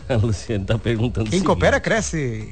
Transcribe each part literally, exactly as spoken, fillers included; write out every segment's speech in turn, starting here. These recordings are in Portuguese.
A Luciane tá perguntando. Quem seguinte. coopera, cresce.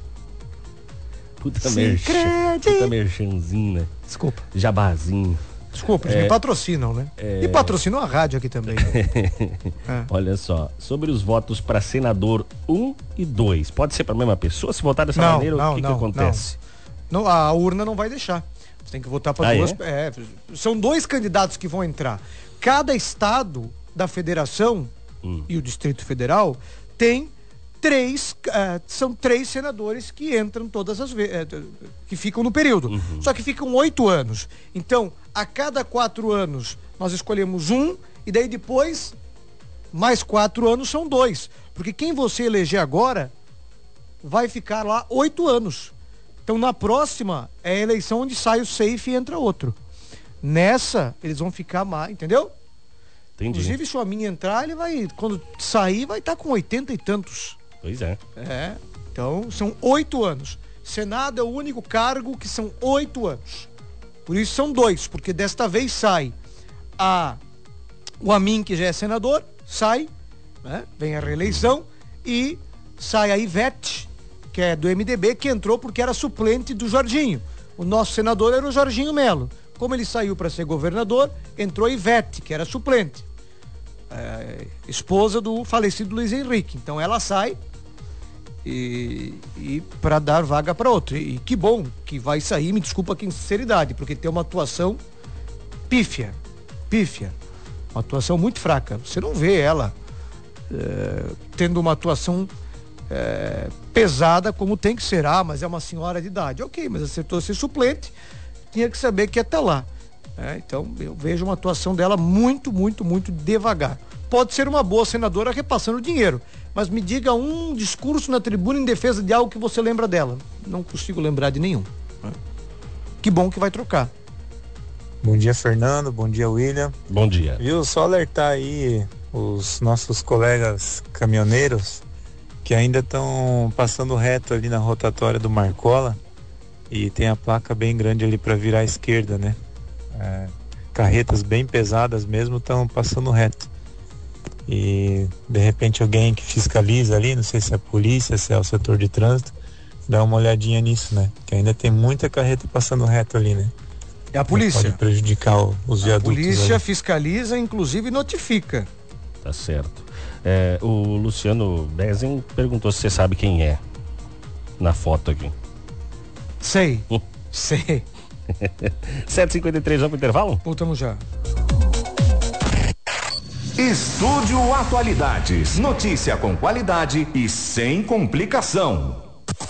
Puta merchan. Puta merchanzinho, né? Desculpa. Jabazinho. Desculpa, eles É, me patrocinam, né? é... E patrocinam a rádio aqui também. é. Olha só, sobre os votos para senador um e dois, pode ser para a mesma pessoa? Se votar dessa não, maneira, não, o que, não, que acontece? Não. Não, a urna não vai deixar. Você tem que votar para ah, duas. É? É, são dois candidatos que vão entrar. Cada estado da federação hum. e o Distrito Federal tem três, uh, são três senadores que entram todas as vezes, uh, que ficam no período. Uhum. Só que ficam oito anos. Então, a cada quatro anos, nós escolhemos um, e daí depois, mais quatro anos são dois. Porque quem você eleger agora, vai ficar lá oito anos. Então, na próxima, é a eleição onde sai o safe e entra outro. Nessa, eles vão ficar mais, entendeu? Entendi. Inclusive, se o Amin entrar, ele vai, quando sair, vai estar com oitenta e tantos. Pois é. É, então são oito anos. Senado é o único cargo que são oito anos. Por isso são dois, porque desta vez sai a, o Amin, que já é senador, sai, né? Vem a reeleição, e sai a Ivete, que é do M D B, que entrou porque era suplente do Jorginho. O nosso senador era o Jorginho Melo. Como ele saiu para ser governador, entrou a Ivete, que era suplente. É, esposa do falecido Luiz Henrique. Então ela sai e, e para dar vaga para outro. E, e que bom que vai sair, me desculpa aqui em sinceridade, porque tem uma atuação pífia, pífia, uma atuação muito fraca. Você não vê ela é, tendo uma atuação é, pesada como tem que ser. Ah, mas é uma senhora de idade. Ok, mas acertou ser suplente, tinha que saber que ia estar lá. É, então eu vejo uma atuação dela muito, muito, muito devagar. Pode ser uma boa senadora repassando dinheiro, mas me diga um discurso na tribuna em defesa de algo que você lembra dela. Não consigo lembrar de nenhum. Que bom que vai trocar. Bom dia, Fernando. Bom dia, William. Bom dia. Viu? Só alertar aí os nossos colegas caminhoneiros que ainda estão passando reto ali na rotatória do Marcola e tem a placa bem grande ali para virar à esquerda, né? É, carretas bem pesadas mesmo estão passando reto. E de repente alguém que fiscaliza ali, não sei se é a polícia, se é o setor de trânsito, dá uma olhadinha nisso, né? Que ainda tem muita carreta passando reto ali, né? É a polícia. Pode prejudicar o, os viadutos. A polícia ali. Fiscaliza, inclusive notifica. Tá certo. É, o Luciano Bezen perguntou se você sabe quem é na foto aqui. Sei. Sei. sete e cinquenta e três, vamos pro intervalo? Voltamos já. Estúdio Atualidades. Notícia com qualidade e sem complicação.